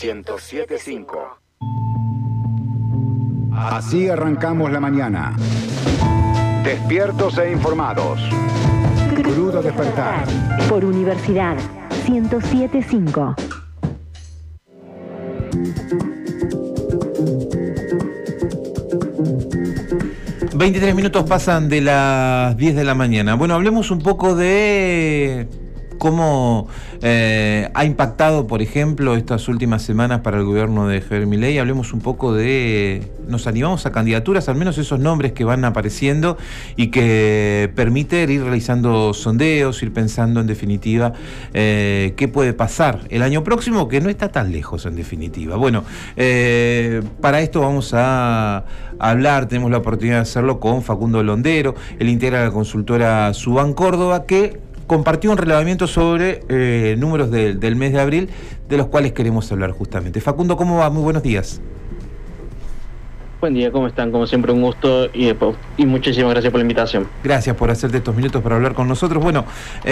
107.5. Así arrancamos la mañana. Despiertos e informados. Crudo despertar. Por Universidad 107.5. ...23 pasan de las 10 de la mañana. Bueno, hablemos un poco de cómo ha impactado, por ejemplo, estas últimas semanas para el gobierno de Javier Milei. Hablemos un poco de... Nos animamos a candidaturas, al menos esos nombres que van apareciendo y que permiten ir realizando sondeos, ir pensando en definitiva qué puede pasar el año próximo, que no está tan lejos en definitiva. Bueno, para esto vamos a hablar, tenemos la oportunidad de hacerlo con Facundo Londero. Él integra la consultora Suban Córdoba, que compartió un relevamiento sobre números del mes de abril, de los cuales queremos hablar justamente. Facundo, ¿cómo va? Muy buenos días. Buen día, ¿cómo están? Como siempre, un gusto y muchísimas gracias por la invitación. Gracias por hacerte estos minutos para hablar con nosotros. Bueno,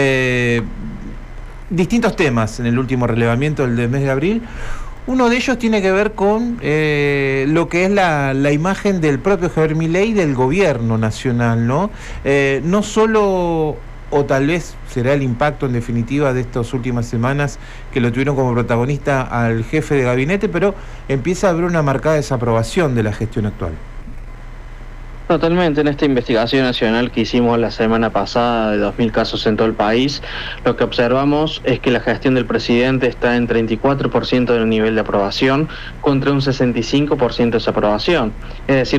distintos temas en el último relevamiento del mes de abril. Uno de ellos tiene que ver con lo que es la imagen del propio Javier Milei y del gobierno nacional, ¿no? No solo, o tal vez será el impacto en definitiva de estas últimas semanas que lo tuvieron como protagonista al jefe de gabinete, pero empieza a haber una marcada desaprobación de la gestión actual. Totalmente, en esta investigación nacional que hicimos la semana pasada de 2.000 casos en todo el país, lo que observamos es que la gestión del presidente está en 34% del nivel de aprobación contra un 65% de desaprobación. Es decir,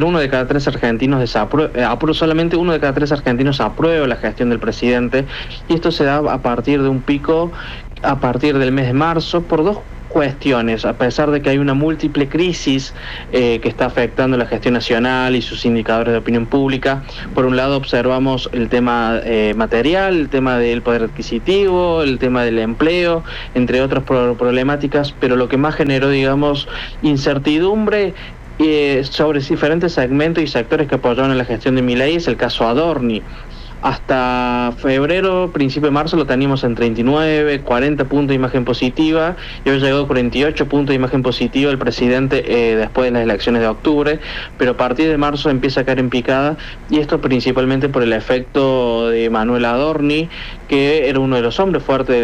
solamente uno de cada tres argentinos aprueba la gestión del presidente, y esto se da a partir de un pico a partir del mes de marzo por dos cuestiones. A pesar de que hay una múltiple crisis que está afectando la gestión nacional y sus indicadores de opinión pública, por un lado observamos el tema material, el tema del poder adquisitivo, el tema del empleo, entre otras problemáticas, pero lo que más generó, digamos, incertidumbre sobre diferentes segmentos y sectores que apoyaron en la gestión de Milei es el caso Adorni. Hasta febrero, principio de marzo, lo teníamos en 39, 40 puntos de imagen positiva, y hoy llegó a 48 puntos de imagen positiva el presidente después de las elecciones de octubre, pero a partir de marzo empieza a caer en picada, y esto principalmente por el efecto de Manuel Adorni, que era uno de los hombres fuertes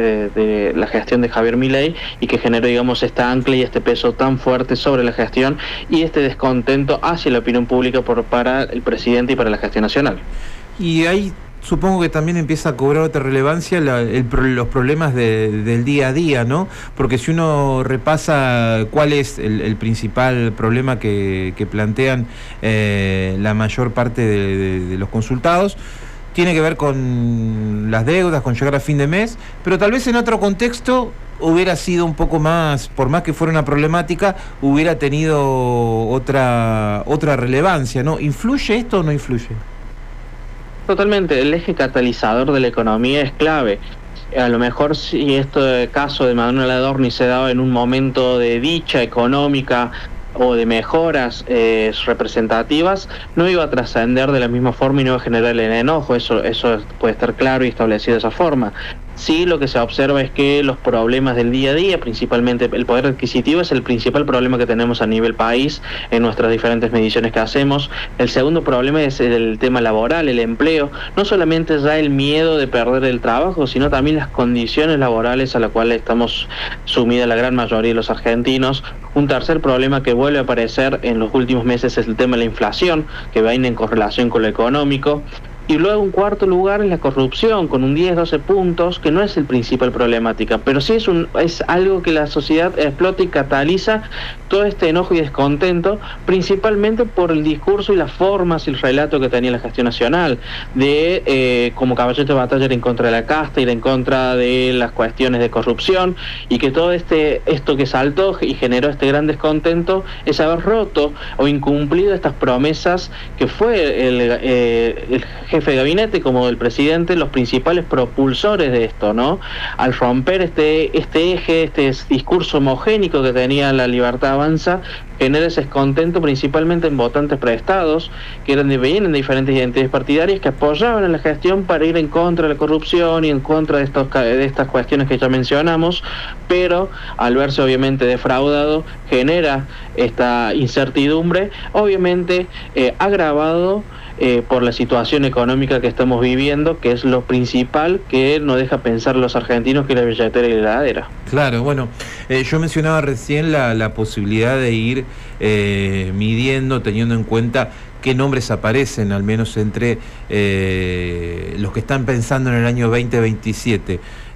de la gestión de Javier Milei, y que generó, digamos, esta ancla y este peso tan fuerte sobre la gestión, y este descontento hacia la opinión pública para el presidente y para la gestión nacional. Y ahí supongo que también empieza a cobrar otra relevancia los problemas del día a día, ¿no? Porque si uno repasa cuál es el principal problema que plantean la mayor parte de los consultados, tiene que ver con las deudas, con llegar a fin de mes, pero tal vez en otro contexto hubiera sido un poco más, por más que fuera una problemática, hubiera tenido otra relevancia, ¿no? ¿Influye esto o no influye? Totalmente, el eje catalizador de la economía es clave. A lo mejor si este caso de Manuel Adorni se daba en un momento de dicha económica o de mejoras representativas, no iba a trascender de la misma forma y no iba a generar el enojo. Eso puede estar claro y establecido de esa forma. Sí, lo que se observa es que los problemas del día a día, principalmente el poder adquisitivo, es el principal problema que tenemos a nivel país en nuestras diferentes mediciones que hacemos. El segundo problema es el tema laboral, el empleo. No solamente ya el miedo de perder el trabajo, sino también las condiciones laborales a las cuales estamos sumida la gran mayoría de los argentinos. Un tercer problema que vuelve a aparecer en los últimos meses es el tema de la inflación, que va en correlación con lo económico. Y luego, en cuarto lugar, es la corrupción, con un 10-12 puntos, que no es el principal problemática, pero sí es algo que la sociedad explota y cataliza todo este enojo y descontento, principalmente por el discurso y las formas y el relato que tenía la gestión nacional, de como caballito de batalla ir en contra de la casta, ir en contra de las cuestiones de corrupción, y que todo esto que saltó y generó este gran descontento es haber roto o incumplido estas promesas que fue el jefe jefe de gabinete como del presidente, los principales propulsores de esto, ¿no? Al romper este eje, este discurso homogénico que tenía La Libertad Avanza, genera ese descontento principalmente en votantes prestados, que vienen de diferentes identidades partidarias, que apoyaban en la gestión para ir en contra de la corrupción y en contra de estas cuestiones que ya mencionamos, pero al verse obviamente defraudado, genera esta incertidumbre, obviamente agravado por la situación económica que estamos viviendo, que es lo principal que nos deja pensar los argentinos, que es la billetera y la heladera. Claro, bueno, yo mencionaba recién la posibilidad de ir midiendo, teniendo en cuenta qué nombres aparecen, al menos entre los que están pensando en el año 2027.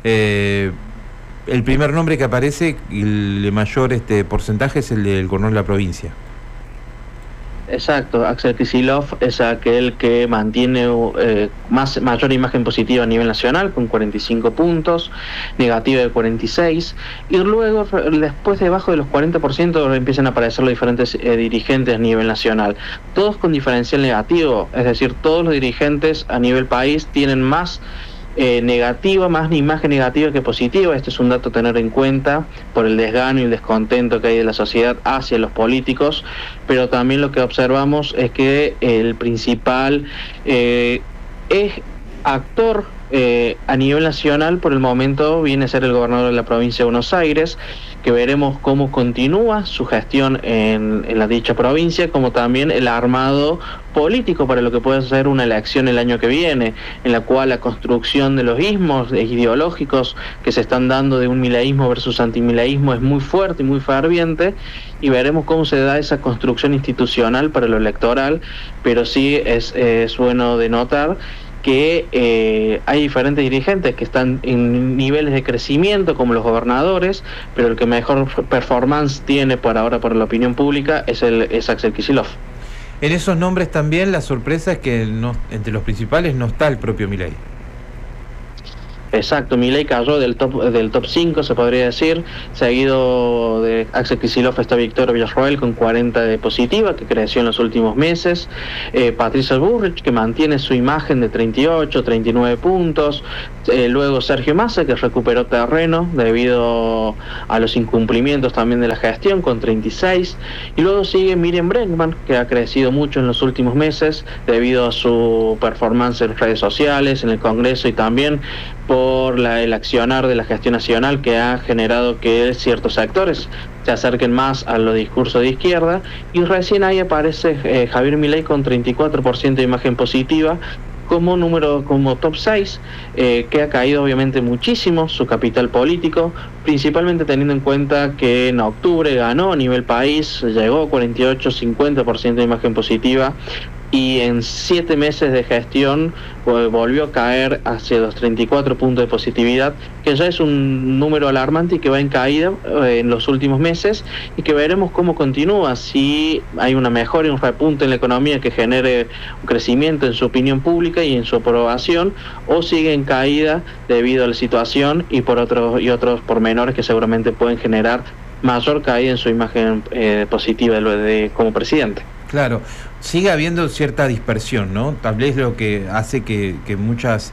El primer nombre que aparece, el de mayor porcentaje, es el del gobernador de la provincia. Exacto, Axel Kicillof es aquel que mantiene mayor imagen positiva a nivel nacional, con 45 puntos, negativa de 46, y luego después debajo de los 40% empiezan a aparecer los diferentes dirigentes a nivel nacional, todos con diferencial negativo, es decir, todos los dirigentes a nivel país tienen más negativa, más imagen negativa que positiva. Este es un dato a tener en cuenta por el desgano y el descontento que hay de la sociedad hacia los políticos, pero también lo que observamos es que el principal actor a nivel nacional por el momento viene a ser el gobernador de la provincia de Buenos Aires, que veremos cómo continúa su gestión en la dicha provincia, como también el armado político para lo que puede ser una elección el año que viene, en la cual la construcción de los ismos ideológicos que se están dando de un mileísmo versus antimileísmo es muy fuerte y muy ferviente, y veremos cómo se da esa construcción institucional para lo electoral, pero sí es bueno de notar que hay diferentes dirigentes que están en niveles de crecimiento como los gobernadores, pero el que mejor performance tiene por ahora por la opinión pública es Axel Kicillof. En esos nombres también la sorpresa es que entre los principales no está el propio Milei. Exacto, Milei cayó del top 5, se podría decir, seguido de Axel Kicillof está Victoria Villarroel con 40 de positiva, que creció en los últimos meses, Patricia Bullrich, que mantiene su imagen de 38, 39 puntos, luego Sergio Massa, que recuperó terreno debido a los incumplimientos también de la gestión, con 36, y luego sigue Miriam Bregman, que ha crecido mucho en los últimos meses debido a su performance en redes sociales, en el Congreso, y también por el accionar de la gestión nacional, que ha generado que ciertos sectores se acerquen más a los discursos de izquierda, y recién ahí aparece Javier Milei con 34% de imagen positiva, como top 6, que ha caído obviamente muchísimo su capital político, principalmente teniendo en cuenta que en octubre ganó a nivel país, llegó a 48-50% de imagen positiva, y en 7 meses de gestión volvió a caer hacia los 34 puntos de positividad, que ya es un número alarmante y que va en caída en los últimos meses, y que veremos cómo continúa, si hay una mejora y un repunte en la economía que genere un crecimiento en su opinión pública y en su aprobación, o sigue en caída debido a la situación y otros pormenores que seguramente pueden generar mayor caída en su imagen positiva como presidente. Claro, sigue habiendo cierta dispersión, ¿no? Tal vez lo que hace que muchas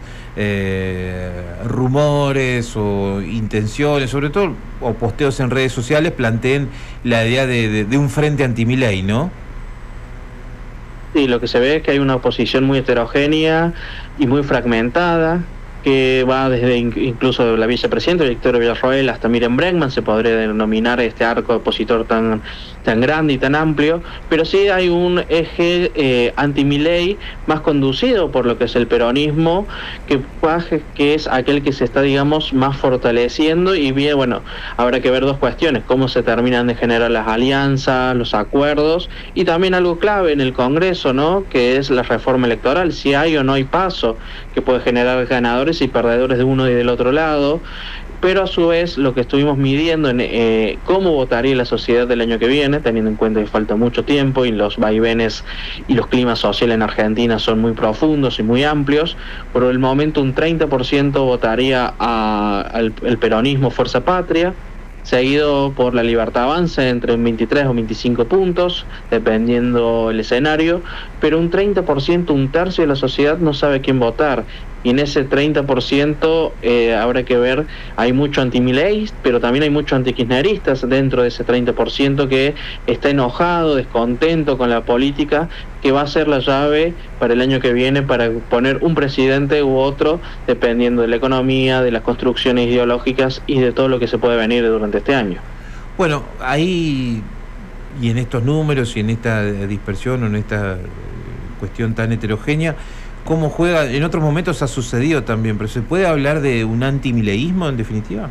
rumores o intenciones, sobre todo, o posteos en redes sociales, planteen la idea de un frente anti-Milei, ¿no? Sí, lo que se ve es que hay una oposición muy heterogénea y muy fragmentada, que va desde incluso la vicepresidenta Victoria Villarroel hasta Miriam Bregman, se podría denominar este arco opositor tan grande y tan amplio, pero sí hay un eje anti-Milei más conducido por lo que es el peronismo, que es aquel que se está, digamos, más fortaleciendo, y bien, bueno, habrá que ver dos cuestiones: cómo se terminan de generar las alianzas, los acuerdos, y también algo clave en el Congreso, ¿no?, que es la reforma electoral, si hay o no hay paso, que puede generar ganadores y perdedores de uno y del otro lado, pero a su vez lo que estuvimos midiendo en cómo votaría la sociedad del año que viene, teniendo en cuenta que falta mucho tiempo y los vaivenes y los climas sociales en Argentina son muy profundos y muy amplios. Por el momento un 30% votaría al peronismo Fuerza Patria, seguido por La Libertad Avanza entre 23 o 25 puntos, dependiendo el escenario, pero un 30%, un tercio de la sociedad no sabe quién votar. Y en ese 30% habrá que ver, hay mucho anti-Milei, pero también hay muchos anti-kirchneristas dentro de ese 30% que está enojado, descontento con la política, que va a ser la llave para el año que viene para poner un presidente u otro, dependiendo de la economía, de las construcciones ideológicas y de todo lo que se puede venir durante este año. Bueno, ahí y en estos números y en esta dispersión o en esta cuestión tan heterogénea, ¿cómo juega? En otros momentos ha sucedido también, pero ¿se puede hablar de un antimileísmo en definitiva?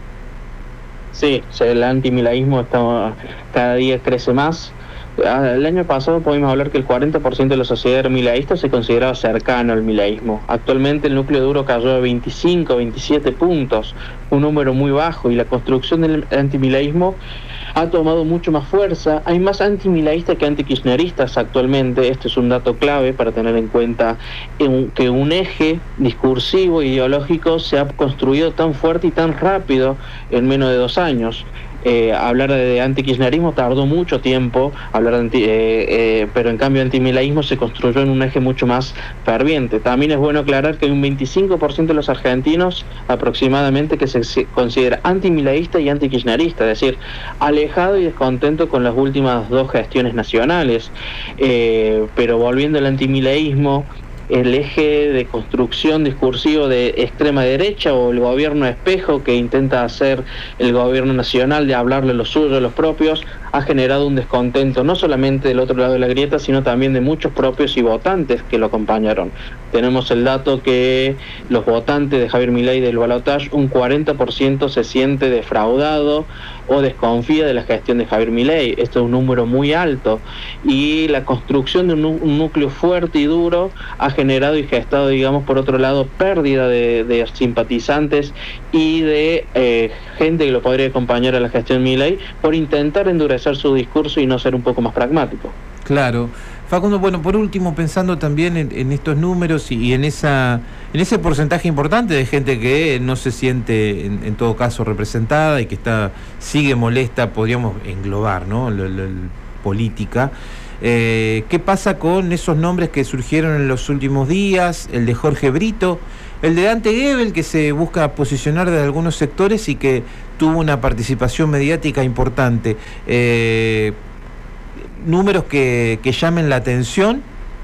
Sí, el antimileísmo cada día crece más. El año pasado pudimos hablar que el 40% de la sociedad mileísta se consideraba cercano al mileísmo. Actualmente el núcleo duro cayó a 25, 27 puntos, un número muy bajo, y la construcción del antimileísmo ha tomado mucho más fuerza. Hay más antimileístas que antikirchneristas actualmente. Este es un dato clave para tener en cuenta, que un eje discursivo ideológico se ha construido tan fuerte y tan rápido en menos de 2 años. Hablar de antikirchnerismo tardó mucho tiempo, pero en cambio antimileísmo se construyó en un eje mucho más ferviente. También es bueno aclarar que hay un 25% de los argentinos aproximadamente que se considera antimileísta y antikirchnerista, es decir, alejado y descontento con las últimas 2 gestiones nacionales. Pero volviendo al antimileísmo, el eje de construcción discursivo de extrema derecha o el gobierno espejo que intenta hacer el gobierno nacional de hablarle lo suyo a los propios, ha generado un descontento no solamente del otro lado de la grieta, sino también de muchos propios y votantes que lo acompañaron. Tenemos el dato que los votantes de Javier Milei del balotaje, un 40% se siente defraudado o desconfía de la gestión de Javier Milei. Esto es un número muy alto, y la construcción de un núcleo fuerte y duro ha generado y gestado, digamos, por otro lado, pérdida de simpatizantes y de gente que lo podría acompañar a la gestión Milei por intentar endurecer su discurso y no ser un poco más pragmático. Claro. Facundo, bueno, por último, pensando también en estos números y en ese porcentaje importante de gente que no se siente en todo caso representada y que sigue molesta, podríamos englobar, ¿no? La política. ¿Qué pasa con esos nombres que surgieron en los últimos días? El de Jorge Brito, el de Dante Gebel, que se busca posicionar de algunos sectores y que tuvo una participación mediática importante. Números que llamen la atención.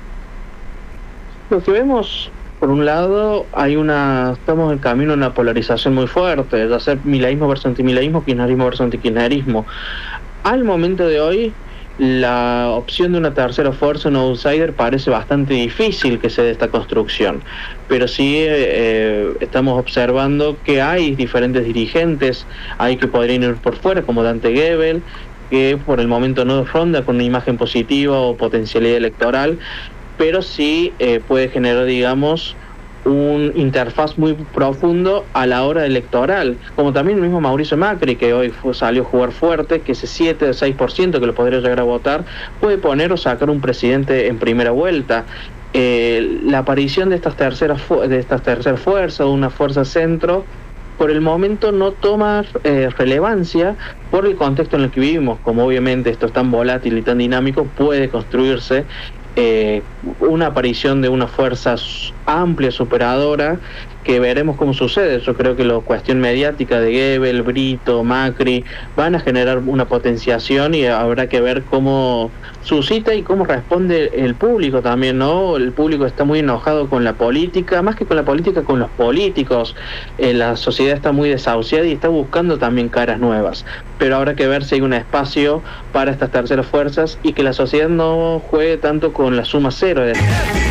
Lo que vemos, por un lado, estamos en camino a una polarización muy fuerte, ya sea mileísmo versus antimileísmo, kirchnerismo versus antikirchnerismo. Al momento de hoy, la opción de una tercera fuerza, un outsider, parece bastante difícil que se dé esta construcción, pero sí estamos observando que hay diferentes dirigentes, hay que podrían ir por fuera, como Dante Gebel, que por el momento no ronda con una imagen positiva o potencialidad electoral, pero sí puede generar, digamos, un interfaz muy profundo a la hora electoral, como también el mismo Mauricio Macri, que hoy salió a jugar fuerte, que ese 7 o 6% que lo podría llegar a votar puede poner o sacar un presidente en primera vuelta. La aparición de estas terceras fuerzas o una fuerza centro por el momento no toma relevancia por el contexto en el que vivimos. Como obviamente esto es tan volátil y tan dinámico, puede construirse una aparición de una fuerza amplia, superadora, que veremos cómo sucede. Yo creo que la cuestión mediática de Gebel, Brito, Macri van a generar una potenciación y habrá que ver cómo suscita y cómo responde el público también, ¿no? El público está muy enojado con la política, más que con la política, con los políticos. La sociedad está muy desahuciada y está buscando también caras nuevas, pero habrá que ver si hay un espacio para estas terceras fuerzas y que la sociedad no juegue tanto con la suma cero.